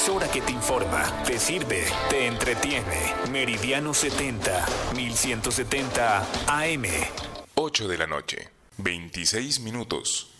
emisora que te informa, te sirve, te entretiene. Meridiano 70, 1170 AM. 8 de la noche, 26 minutos.